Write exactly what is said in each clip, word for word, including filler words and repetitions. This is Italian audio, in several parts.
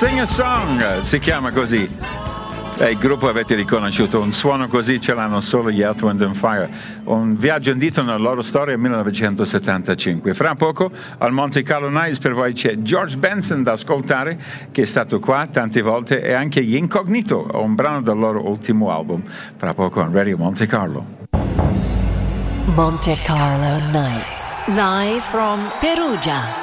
Sing a Song si chiama così. E il gruppo avete riconosciuto, un suono così ce l'hanno solo gli Earth, Wind and Fire. Un viaggio indietro nella loro storia, millenovecentosettantacinque. Fra poco al Monte Carlo Nights per voi c'è George Benson da ascoltare, che è stato qua tante volte, e anche gli Incognito, un brano del loro ultimo album. Fra poco on Radio Monte Carlo. Monte Carlo Nights, live from Perugia.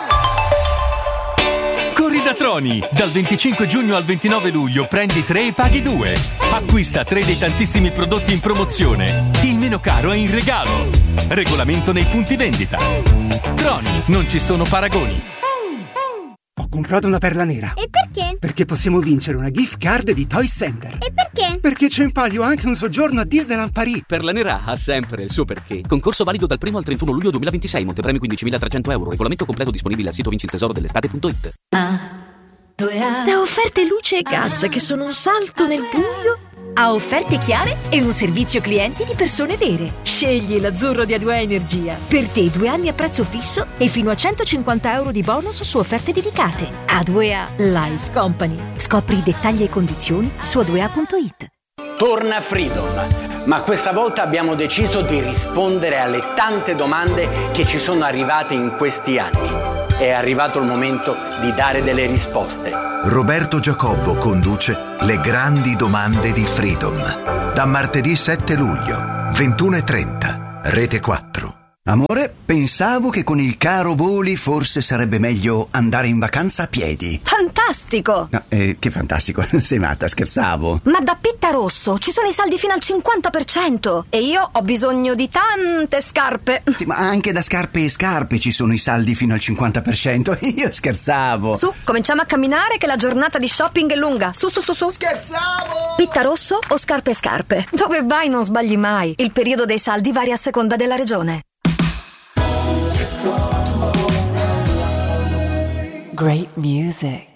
Corrida Troni, dal venticinque giugno al ventinove luglio prendi tre e paghi due. Acquista tre dei tantissimi prodotti in promozione. Il meno caro è in regalo. Regolamento nei punti vendita. Troni, non ci sono paragoni. Ho comprato una perla nera. E perché? Perché possiamo vincere una gift card di Toy Center. E perché? Perché c'è in palio anche un soggiorno a Disneyland Paris. Perla nera ha sempre il suo perché. Concorso valido dal primo al trentuno luglio duemilaventisei. Montepremi quindicimilatrecento euro. Regolamento completo disponibile al sito vinci il tesoro dell'estate punto it. Da offerte luce e gas che sono un salto nel buio a offerte chiare e un servizio clienti di persone vere. Scegli l'azzurro di A due A Energia. Per te due anni a prezzo fisso e fino a centocinquanta euro di bonus su offerte dedicate. A due A Life Company. Scopri i dettagli e condizioni su a due a punto it. Torna Freedom, ma questa volta abbiamo deciso di rispondere alle tante domande che ci sono arrivate in questi anni. È arrivato il momento di dare delle risposte. Roberto Giacobbo conduce Le grandi domande di Freedom. Da martedì sette luglio, ventuno e trenta, Rete quattro. Amore, pensavo che con il caro voli forse sarebbe meglio andare in vacanza a piedi. Fantastico! No, eh, che fantastico, sei matta, scherzavo. Ma da Pitta Rosso ci sono i saldi fino al cinquanta per cento e io ho bisogno di tante scarpe. Sì, ma anche da scarpe e scarpe ci sono i saldi fino al cinquanta per cento. Io scherzavo. Su, cominciamo a camminare che la giornata di shopping è lunga. Su, su, su, su. Scherzavo! Pitta Rosso o scarpe e scarpe? Dove vai non sbagli mai. Il periodo dei saldi varia a seconda della regione. Great music.